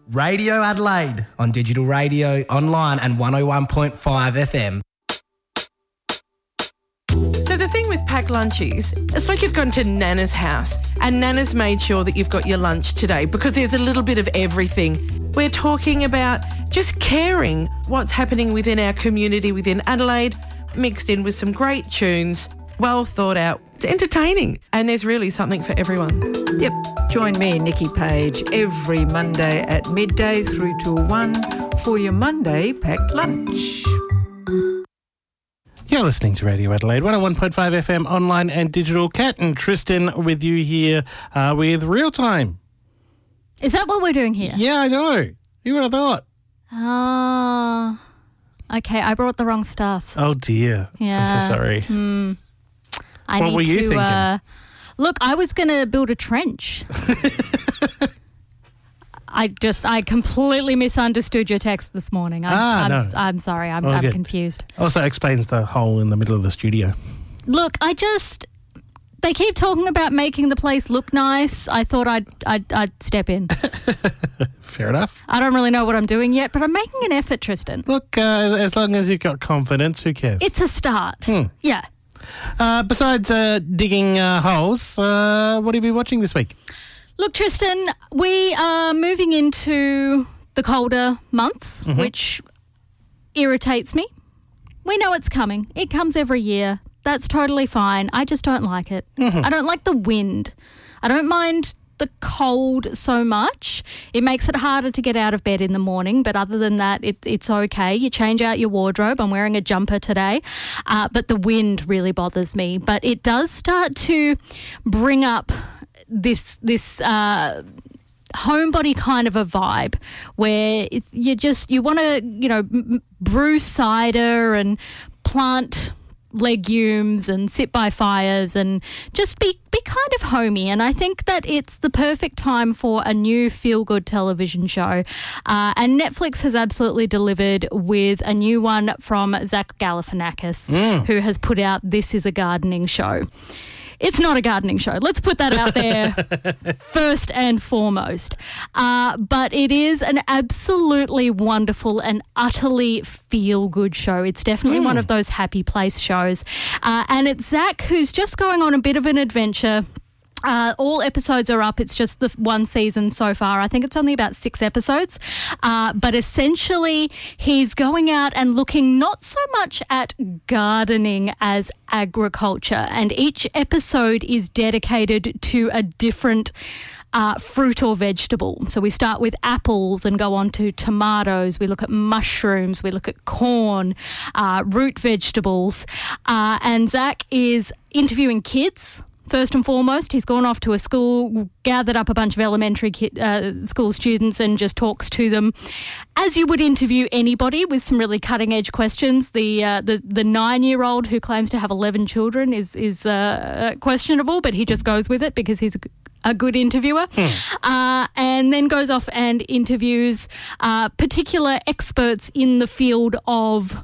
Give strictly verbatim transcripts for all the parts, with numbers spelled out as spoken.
Radio Adelaide on digital radio, online and one oh one point five F M. So the thing with packed lunchies, it's like you've gone to Nana's house and Nana's made sure that you've got your lunch today because there's a little bit of everything. We're talking about just caring what's happening within our community within Adelaide, mixed in with some great tunes, well thought out. It's entertaining and there's really something for everyone. Yep. Join me, Nikki Page, every Monday at midday through till one for your Monday packed lunch. You're listening to Radio Adelaide, one oh one point five F M, online and digital. Kat and Tristan with you here uh, with Real Time. Is that what we're doing here? Yeah, I know. Who would have thought? Oh, okay. I brought the wrong stuff. Oh, dear. Yeah. I'm so sorry. Hmm. I What need were you to, thinking? Uh, look, I was going to build a trench. I just, I completely misunderstood your text this morning. I'm, Ah, I'm, no. I'm sorry. I'm, Oh, I'm good. confused. Also explains the hole in the middle of the studio. Look, I just, they keep talking about making the place look nice. I thought I'd, I'd, I'd step in. Fair enough. I don't really know what I'm doing yet, but I'm making an effort, Tristan. Look, uh, as, as long as you've got confidence, who cares? It's a start. Hmm. Yeah. Uh, besides uh, digging uh, holes, uh, what have you been watching this week? Look, Tristan, we are moving into the colder months, Mm-hmm. which irritates me. We know it's coming. It comes every year. That's totally fine. I just don't like it. Mm-hmm. I don't like the wind. I don't mind the cold so much. It makes it harder to get out of bed in the morning, but other than that, it, it's okay. You change out your wardrobe. I'm wearing a jumper today, uh, but the wind really bothers me. But it does start to bring up this this uh, homebody kind of a vibe where it, you just you want to you know m- brew cider and plant legumes and sit by fires and just be be kind of homey. And I think that it's the perfect time for a new feel-good television show. Uh, and Netflix has absolutely delivered with a new one from Zach Galifianakis, Mm. who has put out This Is a Gardening Show. It's not a gardening show. Let's put that out there first and foremost. Uh, but it is an absolutely wonderful and utterly feel-good show. It's definitely Mm. one of those happy place shows. Uh, and it's Zach who's just going on a bit of an adventure. Uh, all episodes are up. It's just the one season so far. I think it's only about six episodes. Uh, but essentially, he's going out and looking not so much at gardening as agriculture. And each episode is dedicated to a different Uh, fruit or vegetable. So we start with apples and go on to tomatoes. We look at mushrooms. We look at corn, uh, root vegetables. Uh, and Zach is interviewing kids. First and foremost, he's gone off to a school, gathered up a bunch of elementary kid, uh, school students and just talks to them as you would interview anybody with some really cutting-edge questions. The uh, the, the nine-year-old who claims to have eleven children is, is uh, questionable, but he just goes with it because he's a, a good interviewer. Hmm. Uh, and then goes off and interviews uh, particular experts in the field of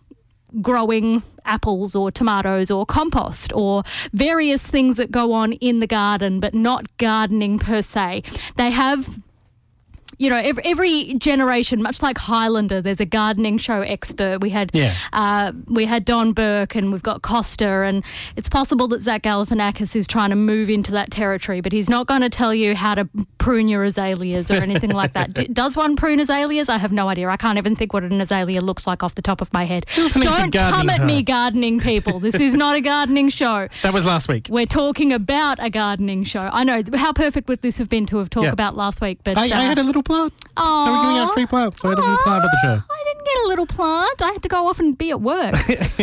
growing apples or tomatoes or compost or various things that go on in the garden, but not gardening per se. They have, you know, every, every generation, much like Highlander, there's a gardening show expert. We had Yeah. uh, we had Don Burke and we've got Costa, and it's possible that Zach Galifianakis is trying to move into that territory, but he's not going to tell you how to prune your azaleas or anything like that. D- does one prune azaleas? I have no idea. I can't even think what an azalea looks like off the top of my head. Listening to Don't Gardening come at Show. me, gardening people. This is not a gardening show. That was last week. We're talking about a gardening show. I know. How perfect would this have been to have talked Yeah. about last week? But I, I uh, had a little plant. Aw. They were giving out free plants, so I had a little plant at the show. I didn't get a little plant. I had to go off and be at work.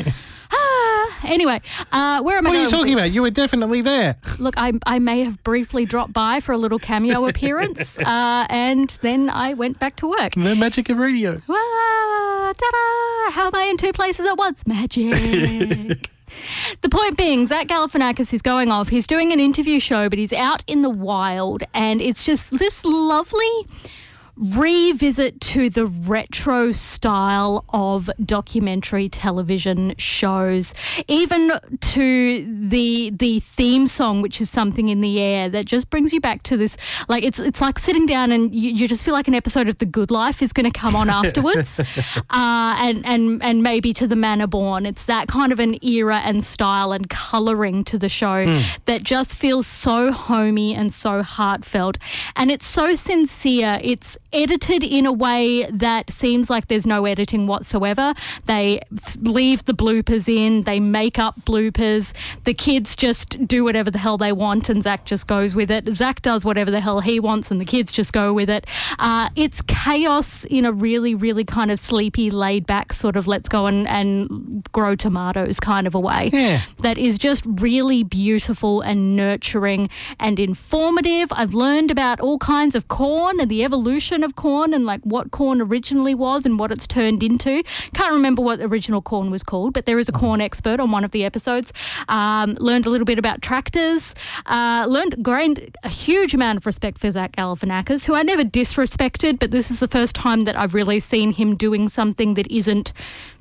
Ah, anyway, uh, where am I What are going you with talking this? about? You were definitely there. Look, I, I may have briefly dropped by for a little cameo appearance, uh, and then I went back to work. The magic of radio. Wah, ta-da! How am I in two places at once? Magic. The point being, Zach Galifianakis is going off. He's doing an interview show, but he's out in the wild, and it's just this lovely revisit to the retro style of documentary television shows, even to the the theme song, which is Something in the Air, that just brings you back to this, like it's it's like sitting down and you, you just feel like an episode of The Good Life is going to come on afterwards, uh, and, and, and maybe to The Manor Born. It's that kind of an era and style and colouring to the show mm. that just feels so homey and so heartfelt. And it's so sincere. It's edited in a way that seems like there's no editing whatsoever. They leave the bloopers in, they make up bloopers. The kids just do whatever the hell they want and Zach just goes with it. Zach does whatever the hell he wants and the kids just go with it. Uh, it's chaos in a really, really kind of sleepy, laid back sort of let's go and, and grow tomatoes kind of a way. Yeah. That is just really beautiful and nurturing and informative. I've learned about all kinds of corn and the evolution of corn and like what corn originally was and what it's turned into. Can't remember what original corn was called, but there is a corn expert on one of the episodes. Um, learned a little bit about tractors. Uh, learned, gained a huge amount of respect for Zach Galifianakis, who I never disrespected, but this is the first time that I've really seen him doing something that isn't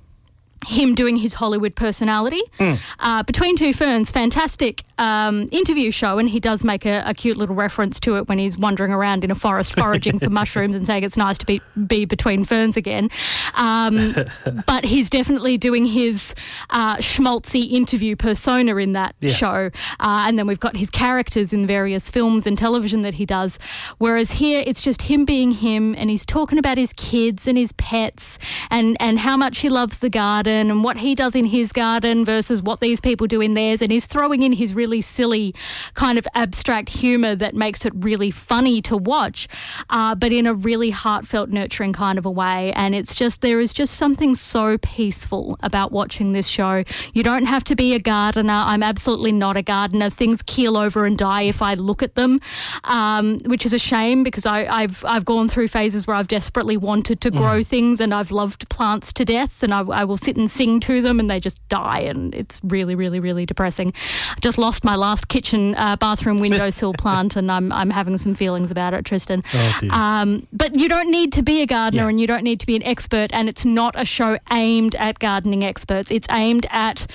him doing his Hollywood personality. Mm. Uh, Between Two Ferns, fantastic um, interview show, and he does make a, a cute little reference to it when he's wandering around in a forest foraging for mushrooms and saying it's nice to be, be between ferns again. Um, but he's definitely doing his uh, schmaltzy interview persona in that yeah. show. Uh, and then we've got his characters in various films and television that he does. Whereas here, it's just him being him, and he's talking about his kids and his pets and, and how much he loves the garden and what he does in his garden versus what these people do in theirs, and he's throwing in his really silly kind of abstract humour that makes it really funny to watch, uh, but in a really heartfelt, nurturing kind of a way. And it's just, there is just something so peaceful about watching this show. You don't have to be a gardener. I'm absolutely not a gardener. Things keel over and die if I look at them, um, which is a shame because I, I've I've gone through phases where I've desperately wanted to grow mm. things, and I've loved plants to death, and I, I will sit and sing to them and they just die, and it's really, really, really depressing. I just lost my last kitchen uh, bathroom windowsill plant, and I'm I'm having some feelings about it, Tristan. Oh, dear. Um, but you don't need to be a gardener yeah. and you don't need to be an expert, and it's not a show aimed at gardening experts. It's aimed at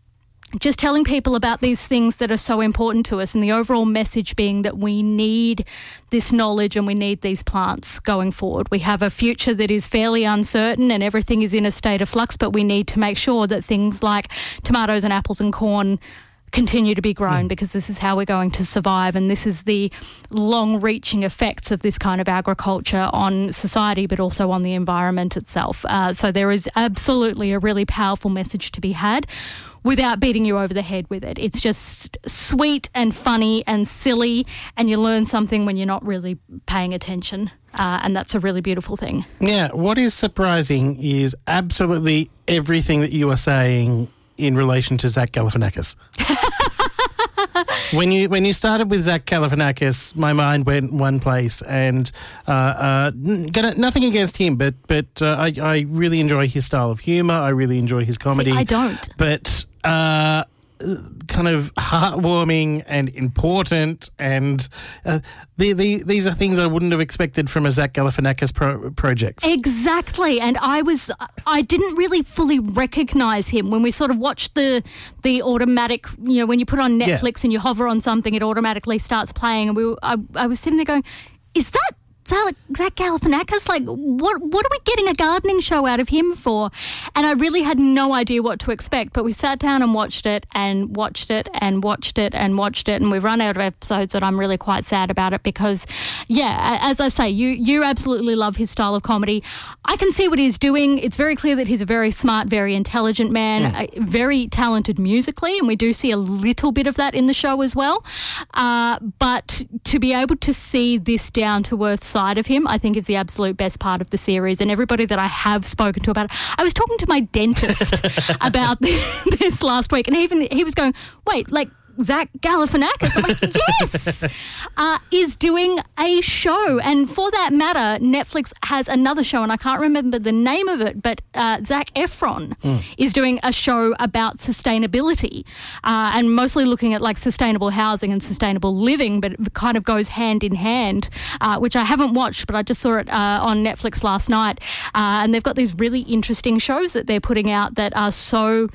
just telling people about these things that are so important to us, and the overall message being that we need this knowledge and we need these plants going forward. We have a future that is fairly uncertain and everything is in a state of flux, but we need to make sure that things like tomatoes and apples and corn continue to be grown mm. because this is how we're going to survive, and this is the long-reaching effects of this kind of agriculture on society but also on the environment itself. Uh, so there is absolutely a really powerful message to be had without beating you over the head with it. It's just sweet and funny and silly, and you learn something when you're not really paying attention, uh, and that's a really beautiful thing. Yeah, what is surprising is absolutely everything that you are saying in relation to Zach Galifianakis. When you when you started with Zach Galifianakis, my mind went one place, and uh, uh, gonna, nothing against him, but but uh, I, I really enjoy his style of humour. I really enjoy his comedy. See, I don't. But uh, kind of heartwarming and important, and uh, the, the, these are things I wouldn't have expected from a Zach Galifianakis pro- project. Exactly, and I was I didn't really fully recognise him when we sort of watched the the automatic, you know, when you put on Netflix yeah. and you hover on something, it automatically starts playing, and we were, I, I was sitting there going, is that Zach Galifianakis? Like, what what are we getting a gardening show out of him for? And I really had no idea what to expect, but we sat down and watched it and watched it and watched it and watched it, and we've run out of episodes, and I'm really quite sad about it because, yeah, as I say, you you absolutely love his style of comedy. I can see what he's doing. It's very clear that he's a very smart, very intelligent man, mm. uh, very talented musically, and we do see a little bit of that in the show as well. Uh, but to be able to see this down-to-earth side of him, I think is the absolute best part of the series, and everybody that I have spoken to about it. I was talking to my dentist about this last week, and he even he was going, wait, like Zach Galifianakis, I'm like, yes, uh, is doing a show. And for that matter, Netflix has another show, and I can't remember the name of it, but uh, Zac Efron mm. is doing a show about sustainability uh, and mostly looking at like sustainable housing and sustainable living, but it kind of goes hand in hand, uh, which I haven't watched, but I just saw it uh, on Netflix last night. Uh, and they've got these really interesting shows that they're putting out that are so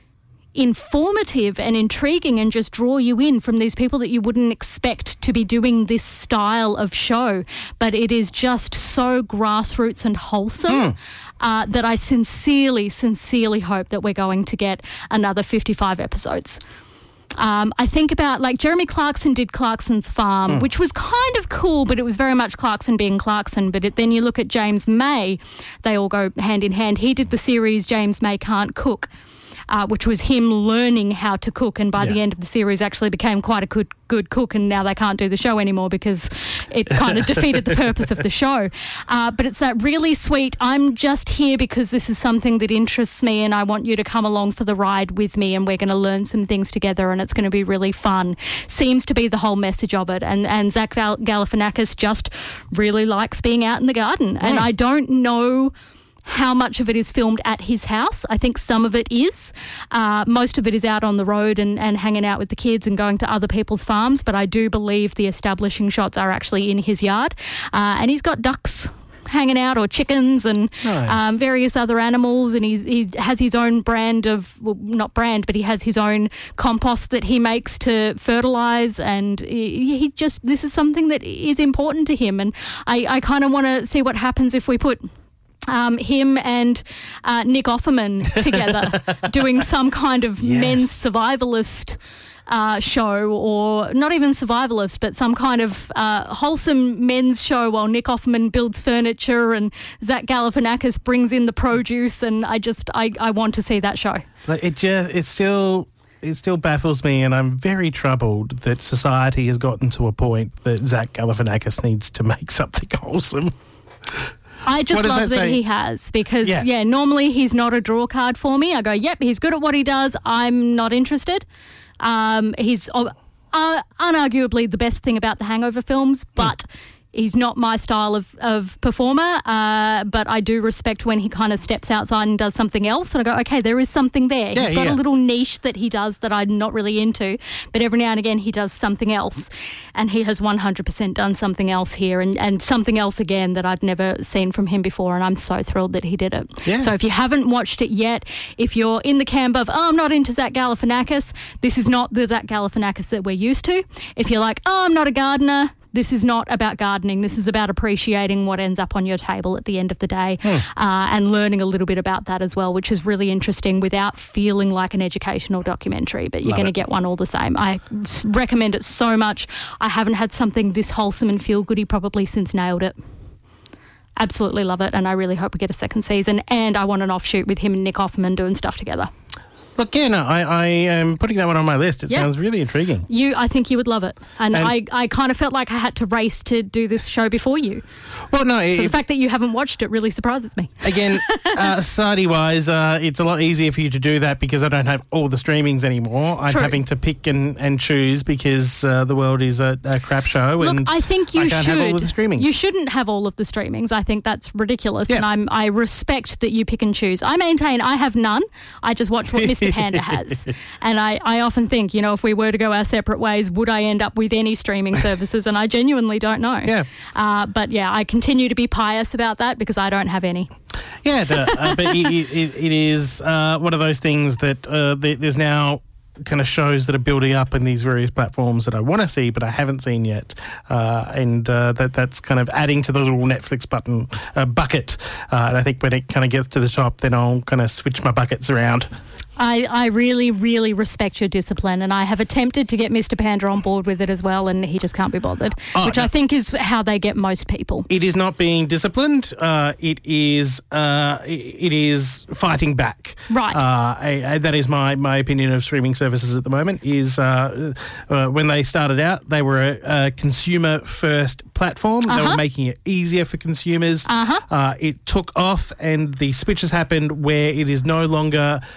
informative and intriguing and just draw you in from these people that you wouldn't expect to be doing this style of show. But it is just so grassroots and wholesome mm. uh, that I sincerely, sincerely hope that we're going to get another fifty-five episodes. Um, I think about, like, Jeremy Clarkson did Clarkson's Farm, mm. which was kind of cool, but it was very much Clarkson being Clarkson. But it, then you look at James May, they all go hand in hand. He did the series James May Can't Cook, Uh, which was him learning how to cook, and by yeah. the end of the series actually became quite a good good cook, and now they can't do the show anymore because it kind of defeated the purpose of the show. Uh, but it's that really sweet, I'm just here because this is something that interests me and I want you to come along for the ride with me and we're going to learn some things together and it's going to be really fun. Seems to be the whole message of it. And, and Zach Gal- Galifianakis just really likes being out in the garden. Mm. And I don't know how much of it is filmed at his house. I think some of it is. Uh, most of it is out on the road and, and hanging out with the kids and going to other people's farms, but I do believe the establishing shots are actually in his yard. Uh, and he's got ducks hanging out, or chickens, and nice. um, various other animals, and he's, he has his own brand of, well, not brand, but he has his own compost that he makes to fertilise, and he, he just, this is something that is important to him, and I, I kind of want to see what happens if we put Um, him and uh, Nick Offerman together doing some kind of yes. men's survivalist uh, show, or not even survivalist, but some kind of uh, wholesome men's show while Nick Offerman builds furniture and Zach Galifianakis brings in the produce, and I just, I, I want to see that show. It just, it's still... It still baffles me, and I'm very troubled that society has gotten to a point that Zach Galifianakis needs to make something wholesome. I just love that, that he has, because, yeah. yeah, normally he's not a draw card for me. I go, yep, he's good at what he does. I'm not interested. Um, he's uh, uh, unarguably the best thing about the Hangover films, but... Mm. He's not my style of, of performer, uh, but I do respect when he kind of steps outside and does something else. And I go, okay, there is something there. Yeah, he's got yeah. a little niche that he does that I'm not really into, but every now and again he does something else. And he has one hundred percent done something else here, and, and something else again that I'd never seen from him before. And I'm so thrilled that he did it. Yeah. So if you haven't watched it yet, if you're in the camp of, oh, I'm not into Zach Galifianakis, this is not the Zach Galifianakis that we're used to. If you're like, oh, I'm not a gardener, this is not about gardening. This is about appreciating what ends up on your table at the end of the day, hmm. uh, and learning a little bit about that as well, which is really interesting without feeling like an educational documentary, but you're going to get one all the same. I recommend it so much. I haven't had something this wholesome and feel-goody probably since Nailed It. Absolutely love it, and I really hope we get a second season, and I want an offshoot with him and Nick Offerman doing stuff together. Look, yeah, no, I, I am putting that one on my list. It yeah. sounds really intriguing. You, I think you would love it. And, and I, I kind of felt like I had to race to do this show before you. Well, no. So if, the fact that you haven't watched it really surprises me. Again, uh, society-wise, uh, it's a lot easier for you to do that because I don't have all the streamings anymore. I'm True. having to pick and, and choose because uh, the world is a, a crap show. Look, and I think you I can't should. have all of the streamings. You shouldn't have all of the streamings. I think that's ridiculous. Yeah. And I'm, I respect that you pick and choose. I maintain I have none. I just watch what Mister Panda has. And I, I often think, you know, if we were to go our separate ways, would I end up with any streaming services? And I genuinely don't know. Yeah. Uh, but yeah, I continue to be pious about that because I don't have any. Yeah, the, uh, but it, it, it is uh, one of those things that uh, there's now kind of shows that are building up in these various platforms that I want to see but I haven't seen yet, uh, and uh, that that's kind of adding to the little Netflix button uh, bucket, uh, and I think when it kind of gets to the top then I'll kind of switch my buckets around. I, I really, really respect your discipline, and I have attempted to get Mister Panda on board with it as well, and he just can't be bothered, oh, which no. I think is how they get most people. It is not being disciplined. Uh, it is uh, it is fighting back. Right. Uh, I, I, that is my, my opinion of streaming services at the moment, is uh, uh, when they started out, they were a, a consumer-first platform. Uh-huh. They were making it easier for consumers. Uh-huh. Uh, it took off, and the switch has happened where it is no longer Uh,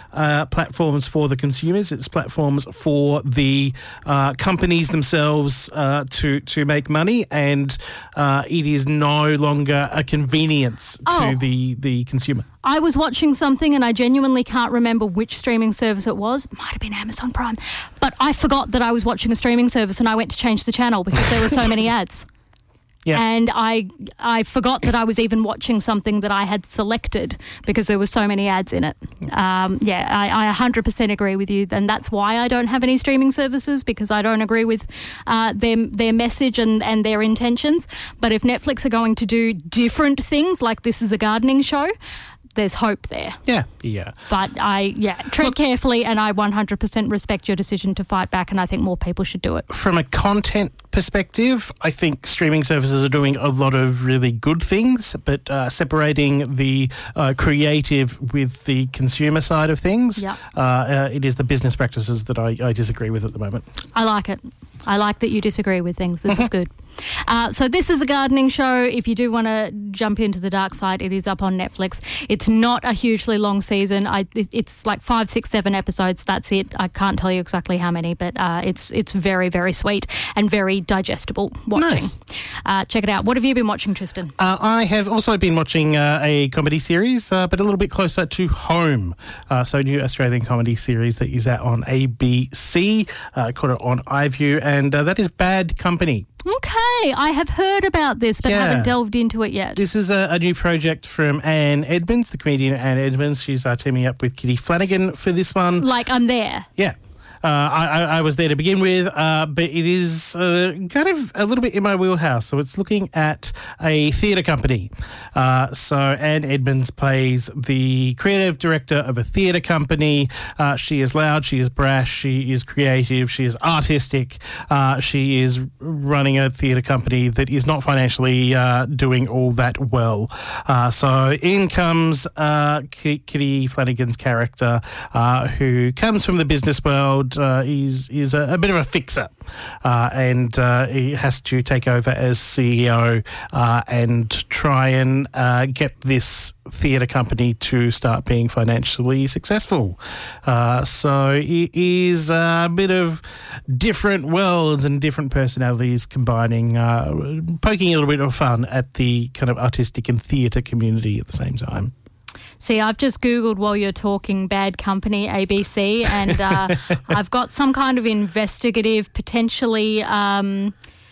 platforms for the consumers. It's platforms for the uh, companies themselves uh, to to make money, and uh, it is no longer a convenience Oh. to the the consumer. I was watching something and I genuinely can't remember which streaming service it was. It might have been Amazon Prime. But I forgot that I was watching a streaming service and I went to change the channel because there were so many ads. Yeah. And I I forgot that I was even watching something that I had selected because there were so many ads in it. Um, yeah, I, I one hundred percent agree with you. And that's why I don't have any streaming services, because I don't agree with uh, their, their message and, and their intentions. But if Netflix are going to do different things, like This Is a Gardening Show, there's hope there. Yeah, yeah. But I, yeah, tread carefully, and I one hundred percent respect your decision to fight back, and I think more people should do it. From a content perspective, I think streaming services are doing a lot of really good things, but uh, separating the uh, creative with the consumer side of things, Yep. uh, uh, it is the business practices that I, I disagree with at the moment. I like it. I like that you disagree with things. This is good. Uh, so This Is a Gardening Show. If you do want to jump into the dark side, it is up on Netflix. It's not a hugely long season. I, it, it's like five, six, seven episodes. That's it. I can't tell you exactly how many, but uh, it's it's very, very sweet and very digestible watching. Nice. Uh, check it out. What have you been watching, Tristan? Uh, I have also been watching uh, a comedy series, uh, but a little bit closer to home. Uh, so, a new Australian comedy series that is out on A B C. Uh, caught it on iView, and uh, that is Bad Company. Okay, I have heard about this, but Yeah. haven't delved into it yet. This is a, a new project from Anne Edmonds, the comedian Anne Edmonds. She's uh, teaming up with Kitty Flanagan for this one. Like, I'm there. Yeah. Uh, I, I, I was there to begin with, uh, but it is uh, kind of a little bit in my wheelhouse. So it's looking at a theatre company. Uh, so Anne Edmonds plays the creative director of a theatre company. Uh, she is loud, she is brash, she is creative, she is artistic. Uh, she is running a theatre company that is not financially uh, doing all that well. Uh, so in comes uh, K- Kitty Flanagan's character, uh, who comes from the business world. Uh, he's is a, a bit of a fixer, uh, and uh, he has to take over as C E O uh, and try and uh, get this theatre company to start being financially successful. Uh, so it is a bit of different worlds and different personalities combining, uh, poking a little bit of fun at the kind of artistic and theatre community at the same time. See, I've just Googled while you're talking Bad Company, A B C, and uh, I've got some kind of investigative, potentially um,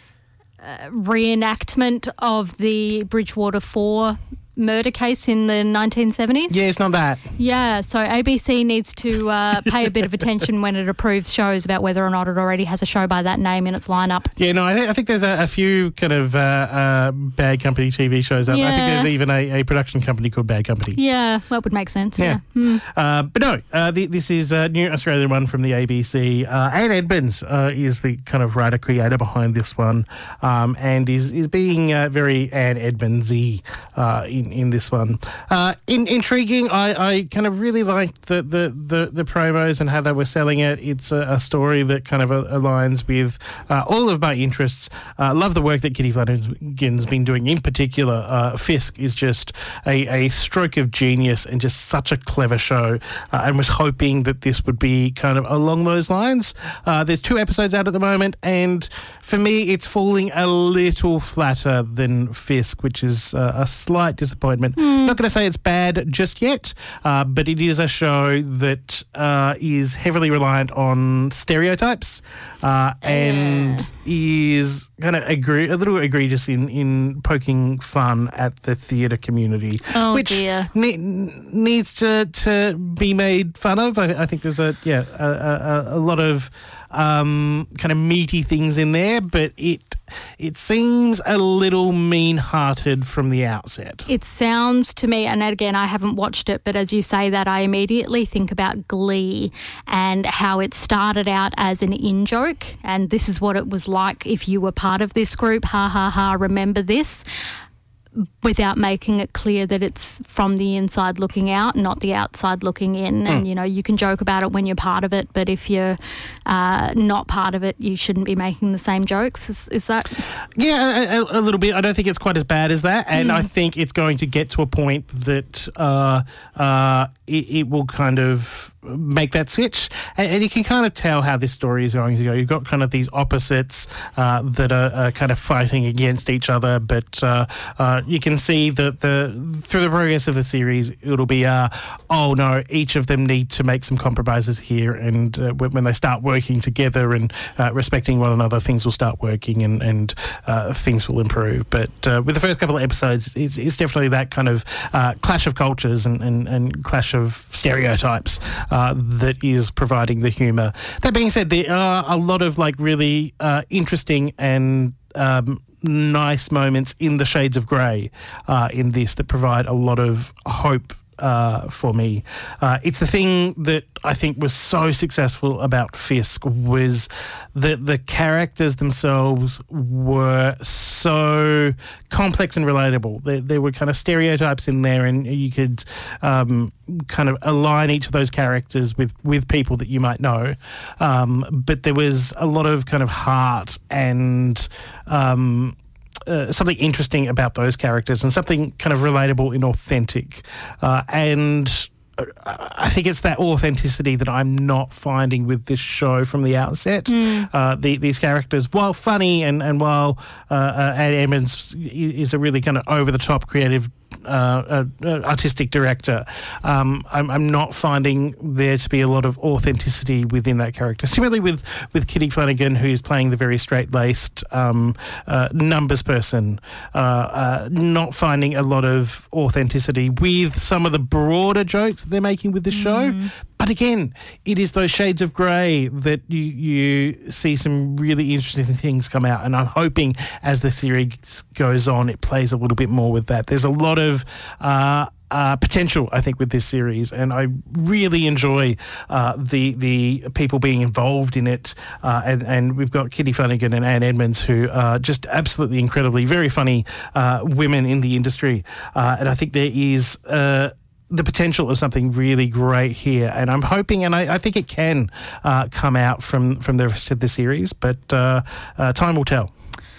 uh, reenactment of the Bridgewater Four murder case in the nineteen seventies. Yeah, it's not that. Yeah, so A B C needs to uh, pay a bit of attention when it approves shows about whether or not it already has a show by that name in its lineup. Yeah, no, I, th- I think there's a, a few kind of uh, uh, Bad Company T V shows out. Yeah. I think there's even a, a production company called Bad Company. Yeah, that would make sense. Yeah. Yeah. Hmm. Uh, but no, uh, th- this is a new Australian one from the A B C. Uh, Anne Edmonds uh, is the kind of writer-creator behind this one, um, and is is being uh, very Anne Edmonds-y uh, in, in this one. Uh, in, intriguing, I, I kind of really liked the, the, the, the promos and how they were selling it. It's a, a story that kind of uh, aligns with uh, all of my interests. Uh, love the work that Kitty Flanagan's been doing. In particular, uh, Fisk is just a, a stroke of genius and just such a clever show, uh, and was hoping that this would be kind of along those lines. Uh, there's two episodes out at the moment, and for me, it's falling a little flatter than Fisk, which is uh, a slight disappointment. Mm. Not going to say it's bad just yet, uh, but it is a show that uh, is heavily reliant on stereotypes uh, and uh. is kind of agree- a little egregious in, in poking fun at the theatre community, oh, which dear. Ne- needs to, to be made fun of. I, I think there's a yeah a, a, a lot of um, kind of meaty things in there, but it it seems a little mean-hearted from the outset. It sounds to me, and again, I haven't watched it, but as you say that, I immediately think about Glee and how it started out as an in-joke, and this is what it was like if you were part of this group. Ha, ha, ha, remember this? without making it clear that it's from the inside looking out, not the outside looking in. Mm. And, you know, you can joke about it when you're part of it, but if you're uh, not part of it, you shouldn't be making the same jokes. Is, is that? Yeah, a, a little bit. I don't think it's quite as bad as that. And mm. I think it's going to get to a point that uh, uh, it, it will kind of make that switch. And, and you can kind of tell how this story is going to go. You've got kind of these opposites uh, that are, are kind of fighting against each other, but uh, uh, you can see that the through the progress of the series, it'll be, uh, oh no, each of them need to make some compromises here, and uh, when they start working together and uh, respecting one another, things will start working and, and uh, things will improve. But uh, with the first couple of episodes, it's, it's definitely that kind of uh, clash of cultures and, and, and clash of stereotypes uh, that is providing the humour. That being said, there are a lot of like really uh, interesting and um, nice moments in the shades of grey uh, in this that provide a lot of hope uh, for me. Uh, it's the thing that I think was so successful about Fisk was that the characters themselves were so complex and relatable. There, there were kind of stereotypes in there, and you could um, kind of align each of those characters with, with people that you might know. Um, but there was a lot of kind of heart and um, Uh, something interesting about those characters and something kind of relatable and authentic. Uh, and I think it's that authenticity that I'm not finding with this show from the outset. Mm. Uh, the, these characters, while funny and, and while uh, uh, Anne Edmonds is a really kind of over-the-top creative Uh, uh, artistic director, um, I'm, I'm not finding there to be a lot of authenticity within that character. Similarly with, with Kitty Flanagan, who's playing the very straight-laced um, uh, numbers person, uh, uh, not finding a lot of authenticity with some of the broader jokes that they're making with the mm. show. But again, it is those shades of grey that you, you see some really interesting things come out, and I'm hoping as the series goes on, it plays a little bit more with that. There's a lot of uh, uh, potential, I think, with this series, and I really enjoy uh, the the people being involved in it. Uh, and, and we've got Kitty Flanagan and Anne Edmonds, who are just absolutely incredibly, very funny uh, women in the industry. Uh, and I think there is Uh, the potential of something really great here, and I'm hoping, and I, I think it can uh, come out from, from the rest of the series, but uh, uh, time will tell.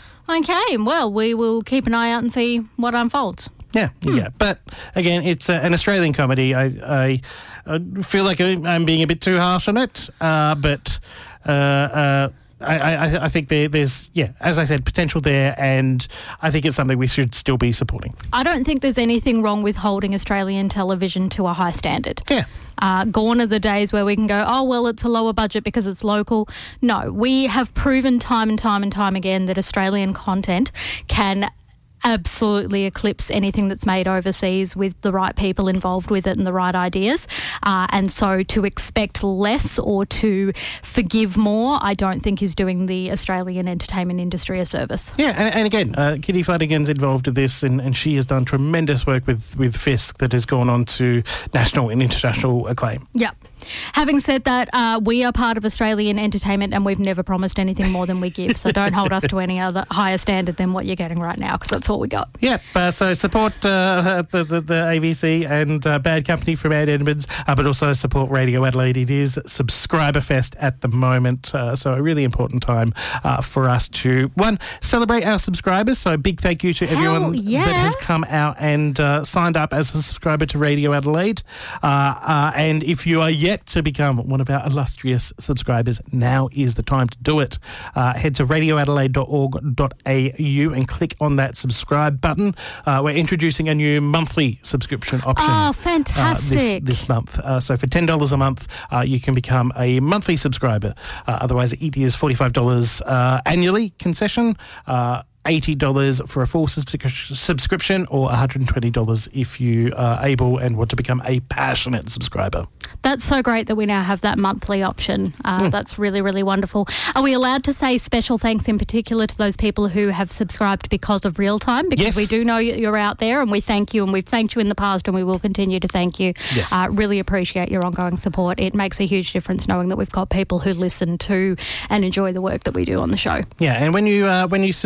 Okay, well, we will keep an eye out and see what unfolds. Yeah, hmm. yeah. But again, it's uh, an Australian comedy. I, I, I feel like I'm being a bit too harsh on it, uh, but uh, uh, I, I, I think there, there's, yeah, as I said, potential there, and I think it's something we should still be supporting. I don't think there's anything wrong with holding Australian television to a high standard. Yeah. Uh, gone are the days where we can go, oh, well, it's a lower budget because it's local. No, we have proven time and time and time again that Australian content can absolutely eclipse anything that's made overseas with the right people involved with it and the right ideas. Uh, and so to expect less or to forgive more, I don't think is doing the Australian entertainment industry a service. Yeah, and, and again, uh, Kitty Flanagan's involved with this, and, and she has done tremendous work with, with Fisk that has gone on to national and international acclaim. Yeah. Having said that, uh, we are part of Australian entertainment, and we've never promised anything more than we give. So don't hold us to any other higher standard than what you're getting right now, because that's all we got. Yeah, uh, so support uh, the, the, the A B C and uh, Bad Company from Anne Edmonds, uh, but also support Radio Adelaide. It is Subscriber Fest at the moment, uh, so a really important time uh, for us to, one, celebrate our subscribers. So a big thank you to Hell everyone yeah. that has come out and uh, signed up as a subscriber to Radio Adelaide. Uh, uh, and if you are yet to become one of our illustrious subscribers, now is the time to do it. Uh, head to radio adelaide dot org dot a u and click on that subscribe button. Uh, we're introducing a new monthly subscription option. Oh, fantastic. Uh, this, this month. Uh, so for ten dollars a month, uh, you can become a monthly subscriber. Uh, otherwise, it is forty-five dollars uh, annually concession. Uh, eighty dollars for a full subscri- subscription, or one hundred twenty dollars if you are able and want to become a passionate subscriber. That's so great that we now have that monthly option. Uh, mm. That's really, really wonderful. Are we allowed to say special thanks in particular to those people who have subscribed because of Real Time? Because yes. we do know you're out there, and we thank you, and we've thanked you in the past, and we will continue to thank you. Yes. Uh, really appreciate your ongoing support. It makes a huge difference knowing that we've got people who listen to and enjoy the work that we do on the show. Yeah, and when you uh, when you subscribe,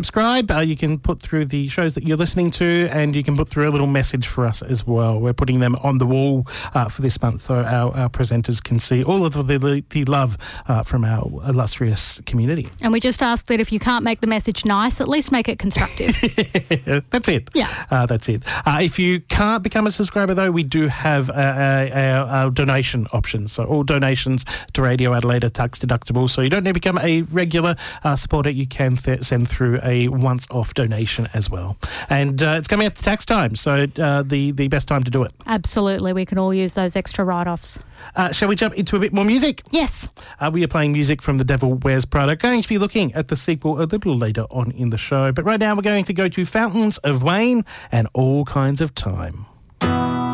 Uh, you can put through the shows that you're listening to, and you can put through a little message for us as well. We're putting them on the wall uh, for this month so our, our presenters can see all of the, the love uh, from our illustrious community. And we just ask that if you can't make the message nice, at least make it constructive. That's it. Yeah. Uh, that's it. Uh, if you can't become a subscriber, though, we do have uh, our, our donation options. So all donations to Radio Adelaide are tax deductible. So you don't need to become a regular uh, supporter. You can th- send through a once-off donation as well. And uh, it's coming up to tax time, so uh, the, the best time to do it. Absolutely. We can all use those extra write-offs. Uh, shall we jump into a bit more music? Yes. Uh, we are playing music from The Devil Wears Prada. Going to be looking at the sequel a little later on in the show. But right now we're going to go to Fountains of Wayne and All Kinds of Time.